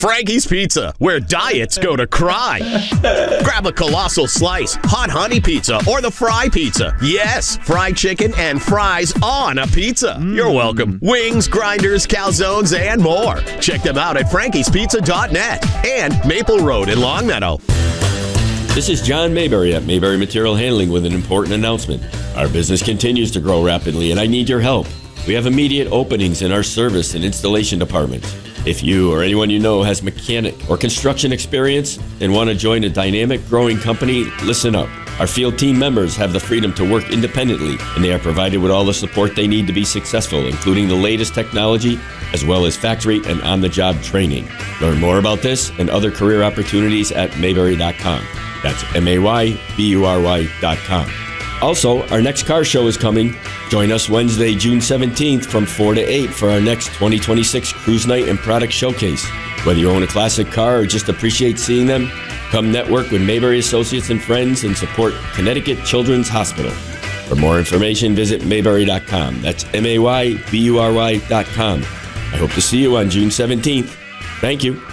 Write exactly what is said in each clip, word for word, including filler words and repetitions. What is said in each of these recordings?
Frankie's Pizza, where diets go to cry. Grab a colossal slice, hot honey pizza, or the fry pizza. Yes, fried chicken and fries on a pizza. Mm. You're welcome. Wings, grinders, calzones, and more. Check them out at frankies pizza dot net and Maple Road in Longmeadow. This is John Mayberry at Mayberry Material Handling with an important announcement. Our business continues to grow rapidly, and I need your help. We have immediate openings in our service and installation departments. If you or anyone you know has mechanic or construction experience and want to join a dynamic, growing company, listen up. Our field team members have the freedom to work independently, and they are provided with all the support they need to be successful, including the latest technology, as well as factory and on-the-job training. Learn more about this and other career opportunities at mayberry dot com. That's M A Y B U R Y dot com. Also, our next car show is coming. Join us Wednesday, June seventeenth from four to eight for our next twenty twenty-six Cruise Night and Product Showcase. Whether you own a classic car or just appreciate seeing them, come network with Mayberry Associates and Friends and support Connecticut Children's Hospital. For more information, visit mayberry dot com. That's M A Y B U R Y dot com. I hope to see you on June seventeenth. Thank you.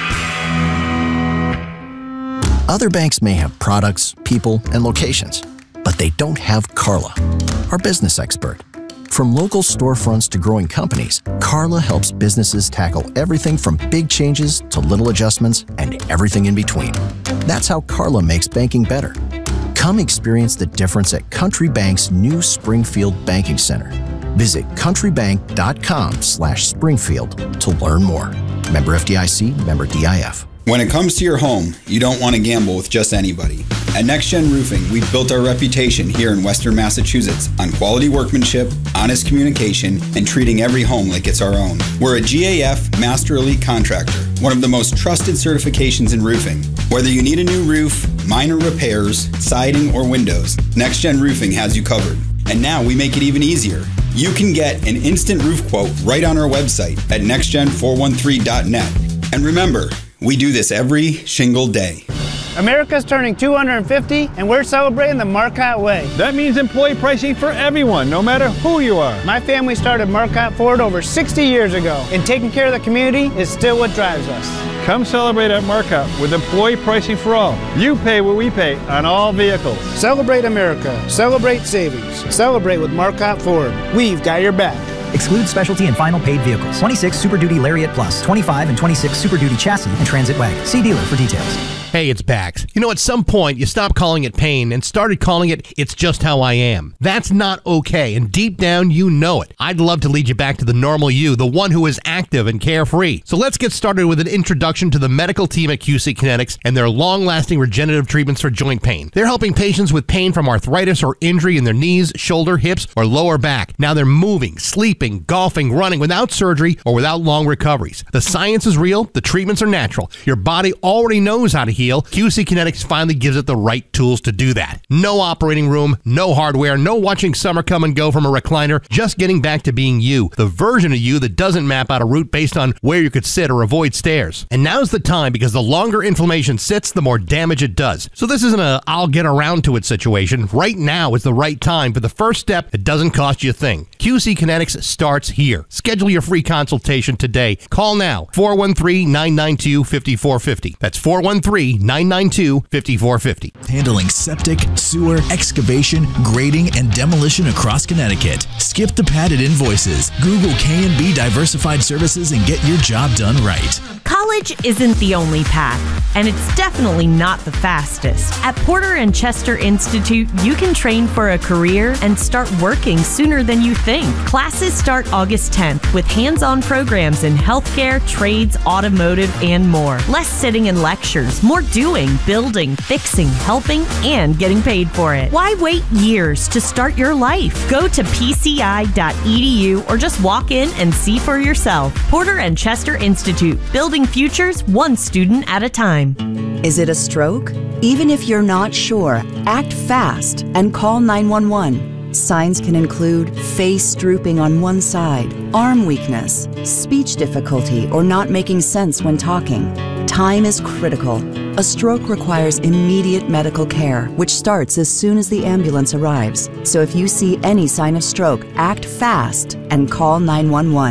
Other banks may have products, people, and locations, but they don't have Carla, our business expert. From local storefronts to growing companies, Carla helps businesses tackle everything from big changes to little adjustments and everything in between. That's how Carla makes banking better. Come experience the difference at Country Bank's new Springfield Banking Center. Visit countrybank.com slash Springfield to learn more. Member F D I C, member D I F. When it comes to your home, you don't want to gamble with just anybody. At NextGen Roofing, we've built our reputation here in Western Massachusetts on quality workmanship, honest communication, and treating every home like it's our own. We're a G A F Master Elite Contractor, one of the most trusted certifications in roofing. Whether you need a new roof, minor repairs, siding, or windows, NextGen Roofing has you covered. And now we make it even easier. You can get an instant roof quote right on our website at next gen four one three dot net. And remember, we do this every shingle day. America's turning two hundred fifty, and we're celebrating the Marcotte way. That means employee pricing for everyone, no matter who you are. My family started Marcotte Ford over sixty years ago, and taking care of the community is still what drives us. Come celebrate at Marcotte with employee pricing for all. You pay what we pay on all vehicles. Celebrate America. Celebrate savings. Celebrate with Marcotte Ford. We've got your back. Exclude specialty and final paid vehicles. twenty-six Super Duty Lariat Plus, twenty-five and twenty-six Super Duty Chassis and Transit Wagon. See dealer for details. Hey, it's Bax. You know, at some point, you stopped calling it pain and started calling it, it's just how I am. That's not okay, and deep down, you know it. I'd love to lead you back to the normal you, the one who is active and carefree. So let's get started with an introduction to the medical team at Q C Kinetics and their long-lasting regenerative treatments for joint pain. They're helping patients with pain from arthritis or injury in their knees, shoulder, hips, or lower back. Now they're moving, sleeping, golfing, running without surgery or without long recoveries. The science is real, the treatments are natural. Your body already knows how to heal. Q C Kinetics finally gives it the right tools to do that. No operating room, no hardware, no watching summer come and go from a recliner, just getting back to being you, the version of you that doesn't map out a route based on where you could sit or avoid stairs. And now's the time, because the longer inflammation sits, the more damage it does. So this isn't a I'll get around to it situation. Right now is the right time for the first step that doesn't cost you a thing. Q C Kinetics starts here. Schedule your free consultation today. Call now, four one three, nine nine two, five four five zero. That's four one three, nine nine two, five four five zero. Handling septic, sewer, excavation, grading, and demolition across Connecticut. Skip the padded invoices. Google K and B Diversified Services and get your job done right. College isn't the only path, and it's definitely not the fastest. At Porter and Chester Institute, you can train for a career and start working sooner than you think. Classes start August tenth with hands-on programs in healthcare, trades, automotive, and more. Less sitting in lectures, more doing, building, fixing, helping, and getting paid for it. Why wait years to start your life? Go to p c i dot e d u or just walk in and see for yourself. Porter and Chester Institute, building futures one student at a time. Is it a stroke? Even if you're not sure, act fast and call nine one one. Signs can include face drooping on one side, arm weakness, speech difficulty, or not making sense when talking. Time is critical. A stroke requires immediate medical care, which starts as soon as the ambulance arrives. So if you see any sign of stroke, act fast and call nine one one.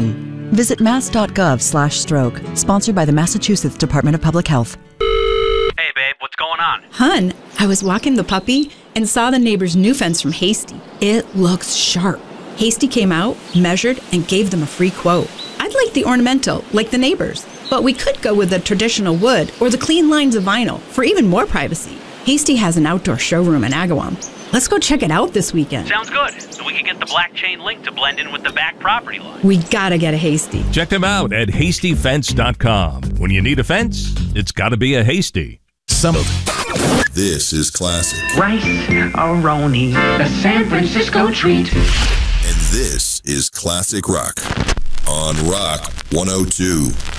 Visit mass.gov slash stroke. Sponsored by the Massachusetts Department of Public Health. Hey, babe, what's going on? Hun, I was walking the puppy and saw the neighbor's new fence from Hasty. It looks sharp. Hasty came out, measured, and gave them a free quote. I'd like the ornamental, like the neighbors, but we could go with the traditional wood or the clean lines of vinyl for even more privacy. Hasty has an outdoor showroom in Agawam. Let's go check it out this weekend. Sounds good. So we can get the black chain link to blend in with the back property line. We gotta get a Hasty. Check them out at hasty fence dot com. When you need a fence, it's gotta be a Hasty. Some of this is classic. Rice-A-Roni, the San Francisco treat. And this is classic rock on Rock one oh two.